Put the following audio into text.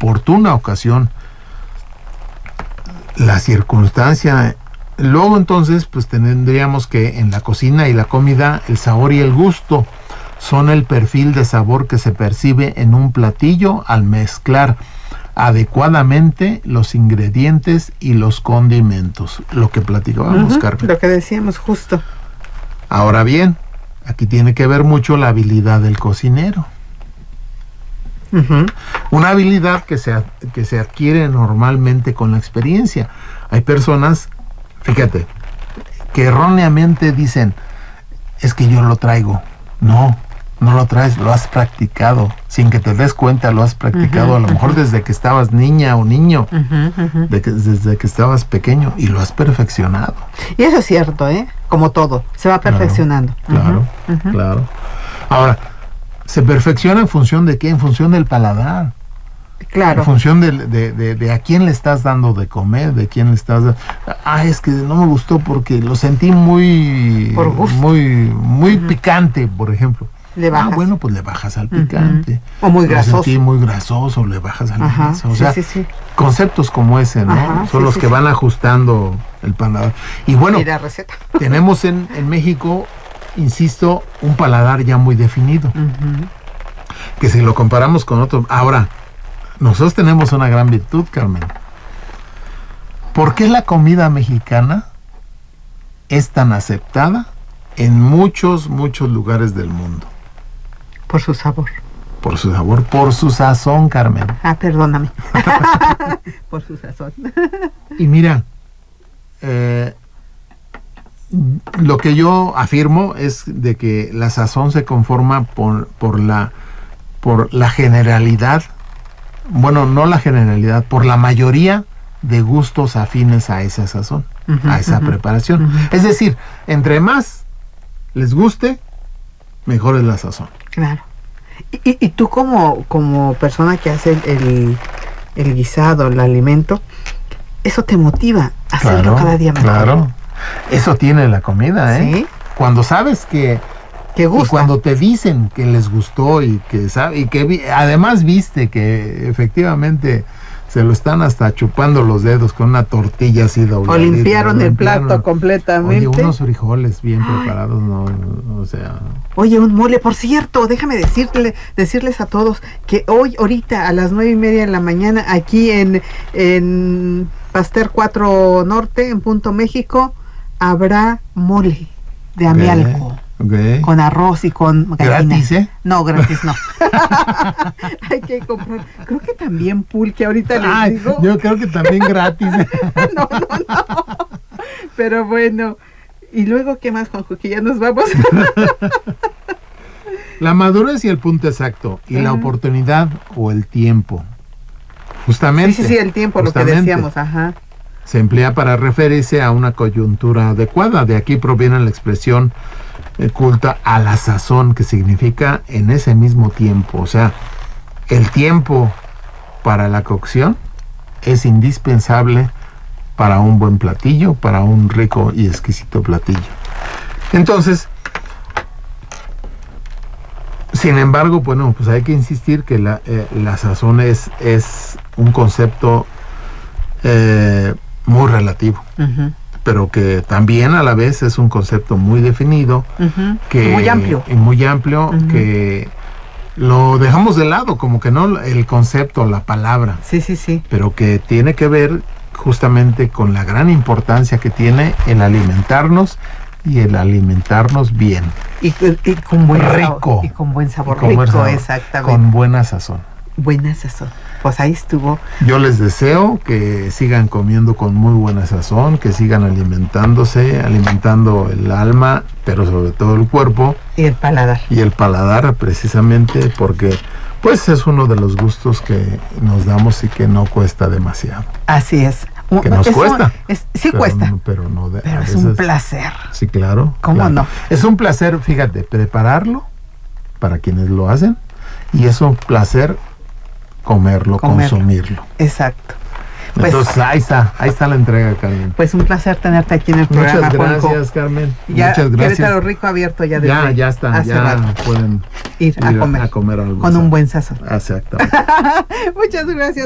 oportuna ocasión, la circunstancia. Luego entonces pues tendríamos que en la cocina y la comida el sabor y el gusto son el perfil de sabor que se percibe en un platillo al mezclar adecuadamente los ingredientes y los condimentos, lo que platicábamos, Carmen. Lo que decíamos justo. Ahora bien, aquí tiene que ver mucho la habilidad del cocinero. Una habilidad que se adquiere normalmente con la experiencia. Hay personas, fíjate, que erróneamente dicen, es que yo lo traigo. No lo traes, lo has practicado. Sin que te des cuenta, lo has practicado a lo mejor desde que estabas niña o niño, desde que estabas pequeño, y lo has perfeccionado. Y eso es cierto, como todo, se va perfeccionando. Claro. Ahora, ¿se perfecciona en función de qué? En función del paladar. Claro. En función de a quién le estás dando de comer, de quién le estás dando. Es que no me gustó porque lo sentí muy picante, por ejemplo. Le bajas. Bueno, pues le bajas al picante. O muy grasoso. Lo sentí muy grasoso, le bajas al graso. O sea, conceptos como ese, ¿no? Son los que van ajustando el paladar. Y bueno, la receta. Tenemos en México, insisto, un paladar ya muy definido. Que si lo comparamos con otros. Ahora, nosotros tenemos una gran virtud, Carmen. ¿Por qué la comida mexicana es tan aceptada en muchos lugares del mundo? Por su sabor. Por su sabor, por su sazón, Carmen. Perdóname. Por su sazón. Y mira, lo que yo afirmo es de que la sazón se conforma por la generalidad, bueno, no la generalidad, por la mayoría de gustos afines a esa sazón, a esa preparación. Es decir, entre más les guste, mejor es la sazón. Claro. Y tú como persona que hace el guisado, el alimento, eso te motiva a hacerlo cada día mejor. Claro. Eso tiene la comida, ¿Sí? Cuando sabes que gusta. Y cuando te dicen que les gustó y que además viste que efectivamente se lo están hasta chupando los dedos con una tortilla así doblada. O limpiaron el plato completamente. Oye, unos frijoles bien preparados, no, o sea. Oye, un mole, por cierto, déjame decirles a todos que ahorita a las 9:30 de la mañana, aquí en Pasteur 4 Norte, en Punto México, habrá mole de Amialco. Okay. Con arroz y con gallina. ¿Gratis, No, gratis no. Hay que comprar. Creo que también pulque, ahorita les digo. Yo creo que también gratis. No. Pero bueno. ¿Y luego qué más, Juanjo? Que ya nos vamos. La madurez y el punto exacto. Y la oportunidad o el tiempo. Justamente. Sí, el tiempo, lo que decíamos. Se emplea para referirse a una coyuntura adecuada. De aquí proviene la expresión culta a la sazón, que significa en ese mismo tiempo. O sea, el tiempo para la cocción es indispensable para un buen platillo, para un rico y exquisito platillo. Entonces, sin embargo, bueno, pues hay que insistir que la sazón es un concepto muy relativo. Pero que también a la vez es un concepto muy definido, que muy amplio, que lo dejamos de lado, como que no el concepto, la palabra, sí, pero que tiene que ver justamente con la gran importancia que tiene el alimentarnos y el alimentarnos bien y con buen rico y con buen sabor, exactamente, con buena sazón. Pues ahí estuvo. Yo les deseo que sigan comiendo con muy buena sazón, que sigan alimentando el alma, pero sobre todo el cuerpo. Y el paladar. Precisamente porque pues es uno de los gustos que nos damos y que no cuesta demasiado. Así es. Que nos cuesta. Cuesta. Pero es un placer. Sí, claro. ¿Cómo no? Es un placer, fíjate, prepararlo para quienes lo hacen, y es un placer comerlo, consumirlo. Exacto. Entonces ahí está la entrega, Carmen. Pues un placer tenerte aquí en el programa. Muchas gracias, Juanjo. Carmen. Ya, muchas gracias. Querétaro Rico abierto ya desde ya está, ya pueden ir a comer algo con un buen sazón. Exactamente. Muchas gracias.